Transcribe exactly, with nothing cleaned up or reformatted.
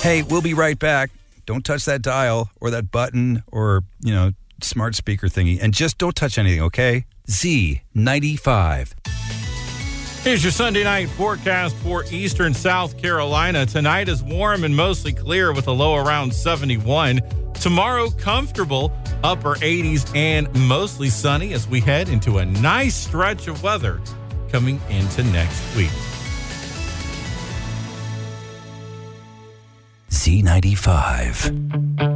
Hey, we'll be right back. Don't touch that dial or that button or, you know, smart speaker thingy. And just don't touch anything, okay? Z ninety-five. Here's your Sunday night forecast for eastern South Carolina. Tonight is warm and mostly clear with a low around seventy-one. Tomorrow, comfortable, upper eighties and mostly sunny as we head into a nice stretch of weather coming into next week. Z ninety-five.